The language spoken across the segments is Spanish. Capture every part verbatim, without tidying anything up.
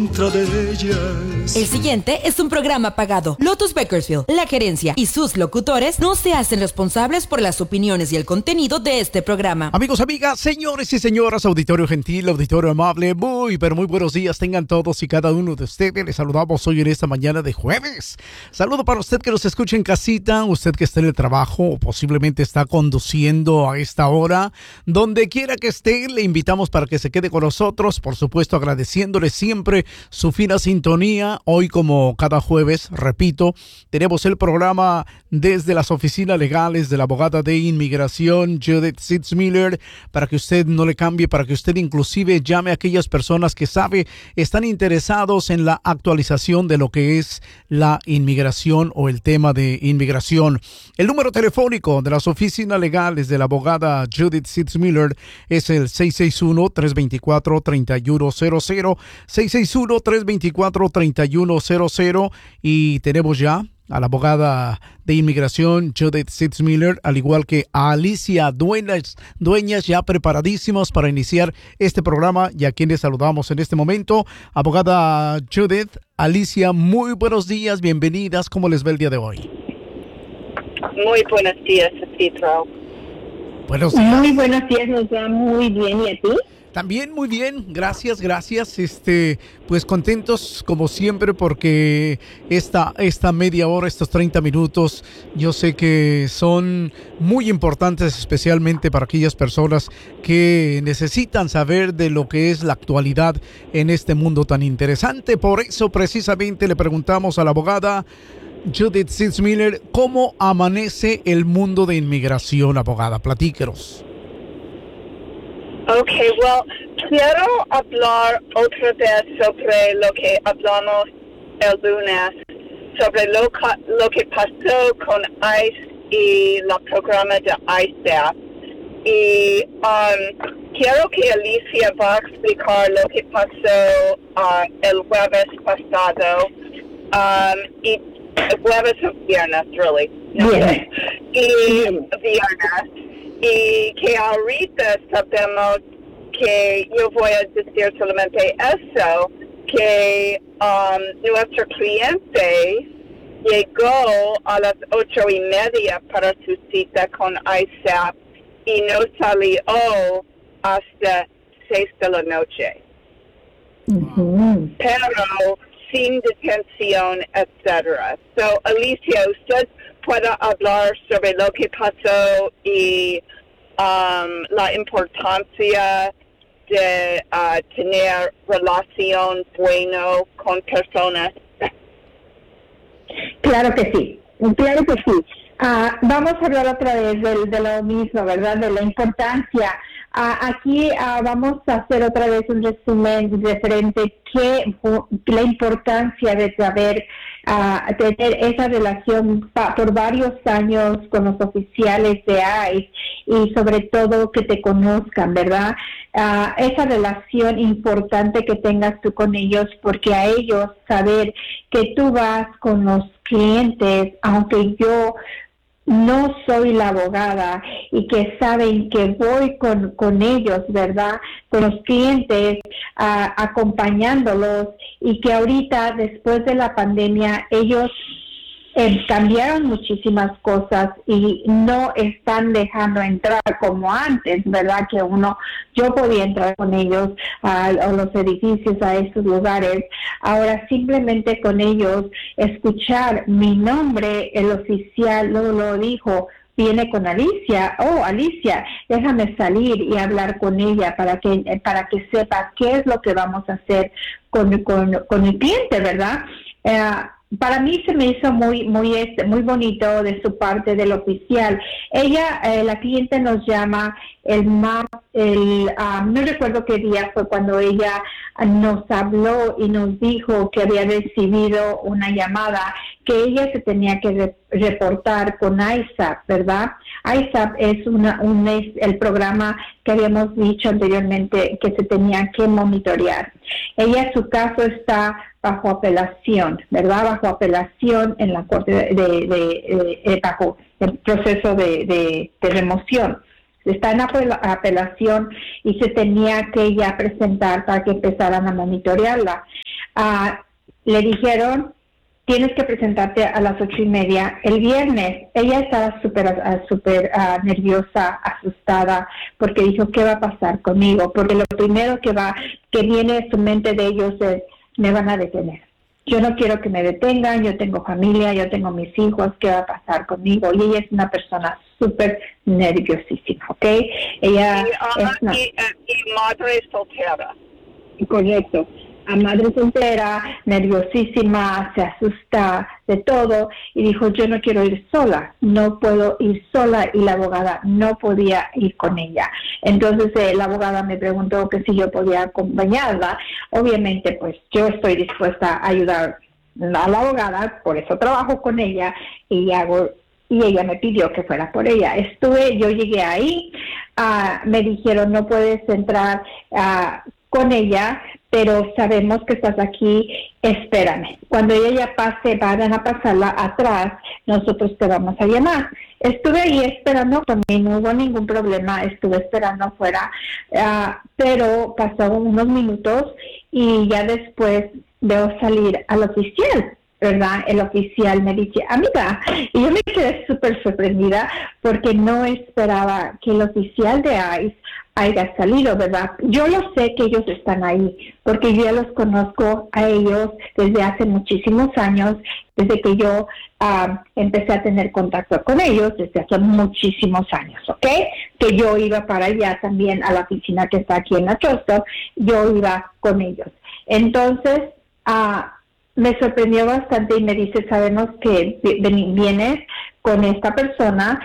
contra de ellas. El siguiente es un programa pagado. Lotus Bakersfield, la gerencia y sus locutores no se hacen responsables por las opiniones y el contenido de este programa. Amigos, amigas, señores y señoras, auditorio gentil, auditorio amable, muy, pero muy buenos días tengan todos y cada uno de ustedes. Les saludamos hoy en esta mañana de jueves. Saludo para usted que nos escucha en casita, usted que está en el trabajo o posiblemente está conduciendo a esta hora. Donde quiera que esté, le invitamos para que se quede con nosotros, por supuesto agradeciéndole siempre su fina sintonía. Hoy, como cada jueves, repito, tenemos el programa desde las oficinas legales de la abogada de inmigración Judith Sitzmiller, para que usted no le cambie, para que usted inclusive llame a aquellas personas que sabe están interesados en la actualización de lo que es la inmigración o el tema de inmigración. El número telefónico de las oficinas legales de la abogada Judith Sitzmiller es el seis seis uno, tres dos cuatro, tres uno cero cero, seis seis uno, tres dos cuatro, tres uno cero cero, y tenemos ya a la abogada de inmigración Judith Sitzmiller, al igual que a Alicia Dueñas, Dueñas, ya preparadísimos para iniciar este programa, y a quienes saludamos en este momento. Abogada Judith, Alicia, muy buenos días, bienvenidas. ¿Cómo les va el día de hoy? Muy buenos días, Citro. Buenos días. Muy buenos días, nos va muy bien. ¿Y a ti? También muy bien, gracias, gracias. Este, pues contentos como siempre porque esta, esta media hora, estos treinta minutos, yo sé que son muy importantes, especialmente para aquellas personas que necesitan saber de lo que es la actualidad en este mundo tan interesante. Por eso, precisamente, le preguntamos a la abogada Judith Sitzmiller, ¿cómo amanece el mundo de inmigración, abogada? Platíquenos. Okay, well, quiero hablar otra vez sobre lo que hablamos el lunes, sobre lo, lo que pasó con ICE y el programa de I S A P. Y um, quiero que Alicia va a explicar lo que pasó uh, el jueves pasado, um, y el jueves o viernes, really. No sé. Y viernes. Y que ahorita sabemos que yo voy a decir solamente eso, que um, nuestro cliente llegó a las ocho y media para su cita con I S A P y no salió hasta seis de la noche. Uh-huh. Pero sin detención, etcétera. So, Alicia, usted puede hablar sobre lo que pasó y um, la importancia de uh, tener relación bueno con personas. Claro que sí, claro que sí. Uh, vamos a hablar otra vez de, de lo mismo, ¿verdad? De la importancia. Uh, aquí uh, vamos a hacer otra vez un resumen referente que la importancia de saber uh, tener esa relación pa, por varios años con los oficiales de I C E y sobre todo que te conozcan, ¿verdad? Uh, esa relación importante que tengas tú con ellos, porque a ellos saber que tú vas con los clientes, aunque yo no soy la abogada, y que saben que voy con, con ellos, ¿verdad? Con los clientes, uh, acompañándolos, y que ahorita, después de la pandemia, ellos eh, cambiaron muchísimas cosas y no están dejando entrar como antes, ¿verdad? Que uno, yo podía entrar con ellos a, a los edificios, a estos lugares. Ahora simplemente con ellos escuchar mi nombre, el oficial lo, lo dijo, viene con Alicia. Oh, Alicia, déjame salir y hablar con ella para que para que sepa qué es lo que vamos a hacer con, con, con el cliente, ¿verdad? Uh, Para mí se me hizo muy muy este, muy bonito de su parte, del oficial. Ella, eh, la cliente nos llama el mar, el um, no recuerdo qué día fue cuando ella nos habló y nos dijo que había recibido una llamada que ella se tenía que re- reportar con I S A P, ¿verdad? I S A P es una un es el programa que habíamos dicho anteriormente que se tenía que monitorear. Ella, su caso está bajo apelación, ¿verdad? Bajo apelación en la corte de, de, de, de, de bajo el proceso de, de, de remoción. está en apel- apelación y se tenía que ya presentar para que empezaran a monitorearla. Uh, le dijeron, tienes que presentarte a las ocho y media el viernes. Ella estaba súper uh, super, uh, nerviosa, asustada, porque dijo, ¿qué va a pasar conmigo? Porque lo primero que va, que viene a su mente de ellos es, me van a detener. Yo no quiero que me detengan, yo tengo familia, yo tengo mis hijos, ¿qué va a pasar conmigo? Y ella es una persona súper nerviosísima, ¿ok? Ella y, uh, es una... y, y madre soltera. Correcto. A madre soltera, nerviosísima, se asusta de todo y dijo, yo no quiero ir sola, no puedo ir sola, y la abogada no podía ir con ella. Entonces eh, la abogada me preguntó que si yo podía acompañarla. Obviamente pues yo estoy dispuesta a ayudar a la abogada, por eso trabajo con ella y hago y ella me pidió que fuera por ella. Estuve, yo llegué ahí, uh, me dijeron no puedes entrar uh, con ella, pero sabemos que estás aquí, espérame. Cuando ella ya pase, vayan a pasarla atrás, nosotros te vamos a llamar. Estuve ahí esperando, también no hubo ningún problema, estuve esperando afuera, uh, pero pasaron unos minutos y ya después veo salir al oficial, ¿verdad? El oficial me dice, amiga, y yo me quedé súper sorprendida porque no esperaba que el oficial de ICE haya salido, ¿verdad? Yo lo sé que ellos están ahí, porque yo ya los conozco a ellos desde hace muchísimos años, desde que yo um, empecé a tener contacto con ellos, desde hace muchísimos años, ¿ok? Que yo iba para allá también a la oficina que está aquí en la Trustop, yo iba con ellos. Entonces, uh, me sorprendió bastante y me dice, sabemos que vienes con esta persona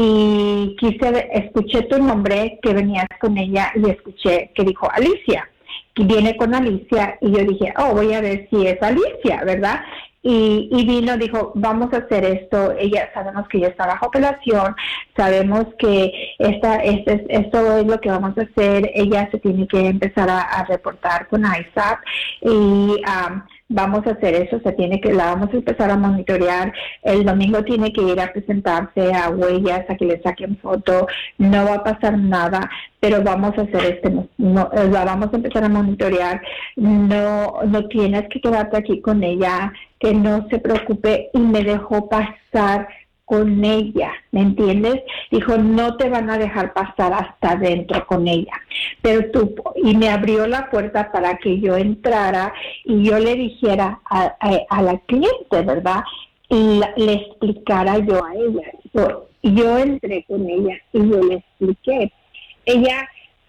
y quise, escuché tu nombre, que venías con ella y escuché que dijo Alicia, que viene con Alicia y yo dije, oh, voy a ver si es Alicia, ¿verdad? Y, y vino, dijo, vamos a hacer esto, ella, sabemos que ella está bajo apelación, sabemos que esta, este, esto es lo que vamos a hacer, ella se tiene que empezar a, a reportar con I S A P y um, vamos a hacer eso, se tiene que, la vamos a empezar a monitorear, el domingo tiene que ir a presentarse a huellas, a que le saquen foto, no va a pasar nada, pero vamos a hacer este, no, la vamos a empezar a monitorear, no, no tienes que quedarte aquí con ella, que no se preocupe, y me dejó pasar con ella, ¿me entiendes? Dijo, no te van a dejar pasar hasta adentro con ella, pero tú, y me abrió la puerta para que yo entrara y yo le dijera a, a, a la cliente, ¿verdad? Y la, le explicara yo a ella. Yo, yo entré con ella y yo le expliqué. Ella,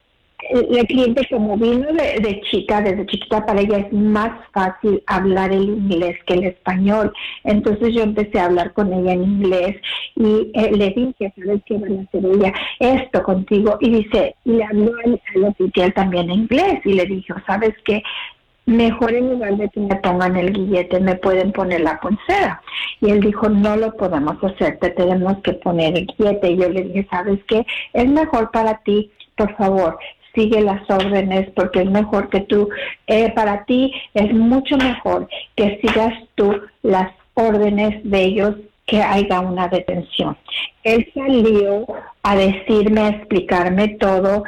la cliente como vino de, de chica, desde chiquita, para ella es más fácil hablar el inglés que el español. Entonces yo empecé a hablar con ella en inglés y eh, le dije, ¿sabes qué van a hacer ella? Esto contigo. Y dice, y le habló al, al oficial también en inglés y le dijo, ¿sabes qué? Mejor en lugar de que me pongan el guillete, me pueden poner la pulsera. Y él dijo, no lo podemos hacer, te tenemos que poner el guillete. Y yo le dije, ¿sabes qué? Es mejor para ti, por favor, sigue las órdenes, porque es mejor que tú, eh, para ti es mucho mejor que sigas tú las órdenes de ellos, que haya una detención. Él salió a decirme, a explicarme todo.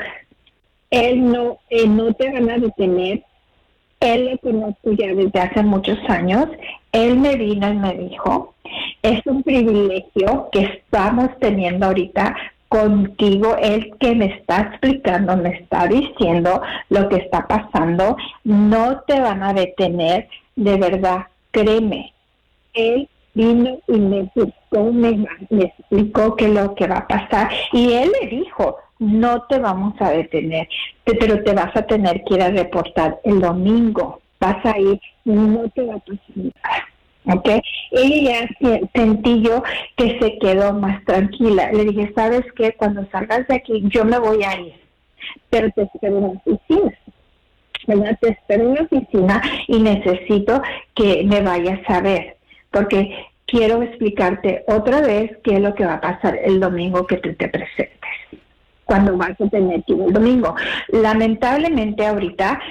Él no, eh, no te van a detener. Él lo conozco ya desde hace muchos años. Él me vino y me dijo, es un privilegio que estamos teniendo ahorita contigo, él que me está explicando, me está diciendo lo que está pasando, no te van a detener, de verdad, créeme. Él vino y me explicó, me, me explicó qué es lo que va a pasar, y él le dijo, no te vamos a detener, pero te vas a tener que ir a reportar el domingo, vas a ir, no te va a pasar nada. Okay. Ella ya sentí yo que se quedó más tranquila. Le dije, ¿sabes qué? Cuando salgas de aquí, yo me voy a ir, pero te espero en la oficina, ¿verdad? Te espero en la oficina y necesito que me vayas a ver, porque quiero explicarte otra vez qué es lo que va a pasar el domingo que tú te presentes, cuando vas a tener que ir el domingo. Lamentablemente ahorita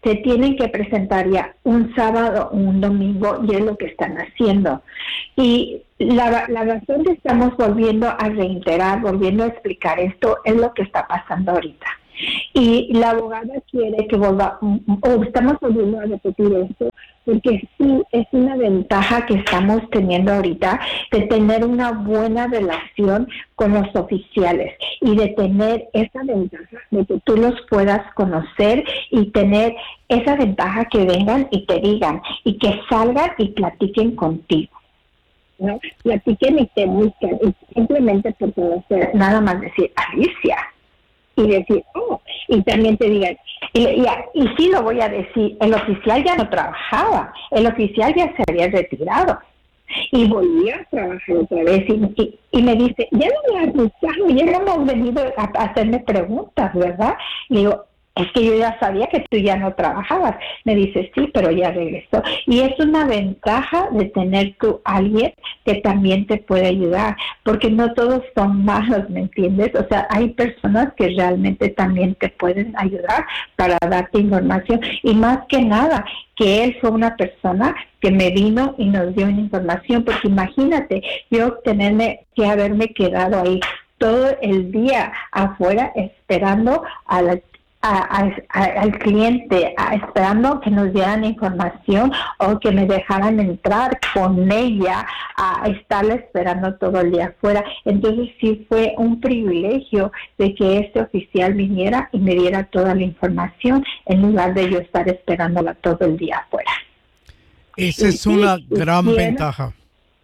se tienen que presentar ya un sábado o un domingo, y es lo que están haciendo. Y la, la razón que estamos volviendo a reiterar, volviendo a explicar esto, es lo que está pasando ahorita. Y la abogada quiere que volva, o estamos volviendo a repetir esto, porque sí es una ventaja que estamos teniendo ahorita de tener una buena relación con los oficiales y de tener esa ventaja de que tú los puedas conocer y tener esa ventaja que vengan y te digan y que salgan y platiquen contigo, ¿no? Platiquen y te buscan, y simplemente por conocer, nada más decir Alicia y decir, oh, y también te digan, y, y, y sí lo voy a decir, el oficial ya no trabajaba, el oficial ya se había retirado y volvía a trabajar otra vez, y, y, y me dice, ya no me has buscado, ya no me has venido a, a hacerme preguntas, ¿verdad? Le digo, es que yo ya sabía que tú ya no trabajabas. Me dice, sí, pero ya regresó. Y es una ventaja de tener tú a alguien que también te puede ayudar, porque no todos son malos, ¿me entiendes? O sea, hay personas que realmente también te pueden ayudar para darte información. Y más que nada, que él fue una persona que me vino y nos dio una información, porque imagínate, yo tenerme que haberme quedado ahí todo el día afuera esperando a la A, a, a, al cliente, a, esperando que nos dieran información o que me dejaran entrar con ella a estarla esperando todo el día afuera. Entonces sí fue un privilegio de que este oficial viniera y me diera toda la información en lugar de yo estar esperándola todo el día afuera. Esa es una gran ventaja.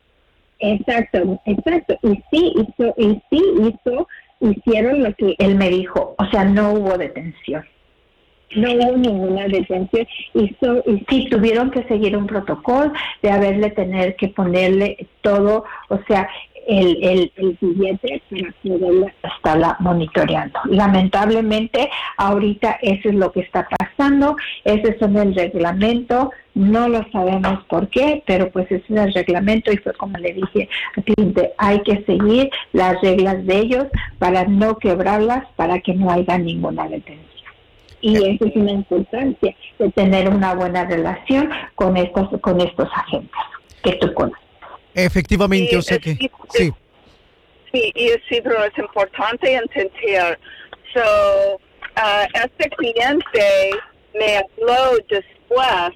Exacto, exacto. Y sí hizo, y sí hizo hicieron lo que él me dijo, o sea, no hubo detención, no hubo ninguna detención, y, so, y sí tuvieron que seguir un protocolo de haberle tener que ponerle todo, o sea, el, el, el billete para poderla estarla monitoreando. Lamentablemente, ahorita eso es lo que está pasando, ese es el reglamento, no lo sabemos por qué, pero pues ese es el reglamento y fue como le dije al cliente, hay que seguir las reglas de ellos para no quebrarlas, para que no haya ninguna detención. Y eso es una importancia de tener una buena relación con estos, con estos agentes que tú conoces. Efectivamente, yo sé que sí. Sí, sí y sí, pero es importante entender. So, uh, este cliente me habló después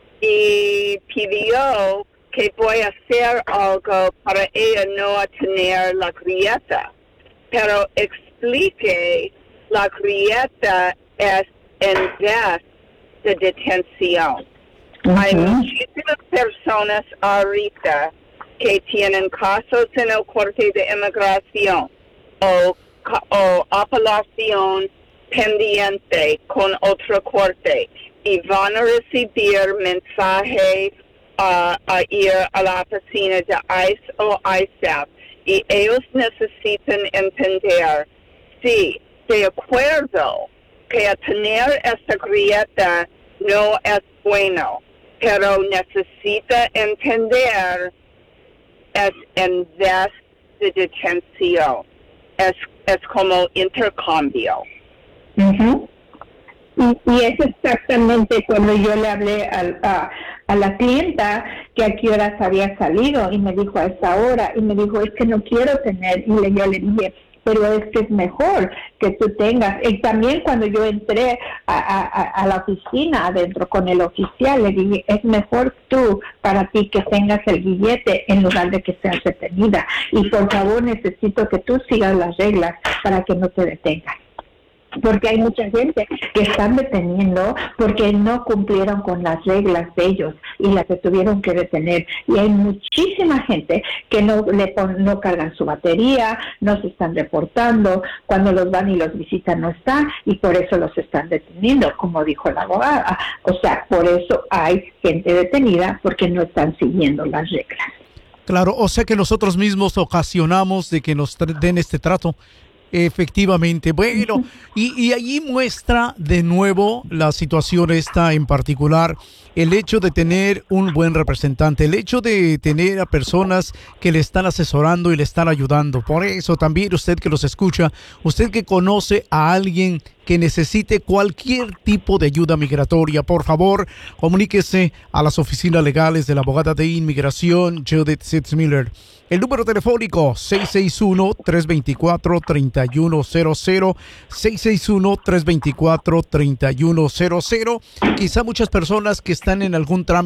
y pidió que voy a hacer algo para ella no tener la grieta. Pero explique, la grieta es en vez de detención. Uh-huh. Hay muchísimas personas ahorita que tienen casos en el corte de inmigración o, o apelación pendiente con otro corte y van a recibir mensajes uh, a ir a la oficina de ICE o I S A P y ellos necesitan entender, sí, de acuerdo que tener esta grieta no es bueno, pero necesita entender es en vez de detención, es, es como intercambio. Uh-huh. Y, y es exactamente cuando yo le hablé a, a, a la clienta que a qué horas había salido y me dijo a esa hora y me dijo es que no quiero tener, y le, yo le dije pero es que es mejor que tú tengas. Y también cuando yo entré a, a, a la oficina adentro con el oficial, le dije, es mejor tú, para ti, que tengas el billete en lugar de que seas detenida. Y por favor, necesito que tú sigas las reglas para que no te detengan. Porque hay mucha gente que están deteniendo porque no cumplieron con las reglas de ellos y las que tuvieron que detener. Y hay muchísima gente que no le pon, no cargan su batería, no se están reportando, cuando los van y los visitan no están y por eso los están deteniendo, como dijo la abogada. O sea, por eso hay gente detenida porque no están siguiendo las reglas. Claro, o sea que nosotros mismos ocasionamos de que nos den este trato. Efectivamente, bueno, y, y allí muestra de nuevo la situación esta en particular, el hecho de tener un buen representante, el hecho de tener a personas que le están asesorando y le están ayudando. Por eso también usted que los escucha, usted que conoce a alguien que necesite cualquier tipo de ayuda migratoria, por favor, comuníquese a las oficinas legales de la abogada de inmigración, Judith Sitzmiller. El número telefónico seis seis uno, tres dos cuatro, tres uno cero cero, seis seis uno, tres dos cuatro, tres uno cero cero. Quizá muchas personas que están en algún trámite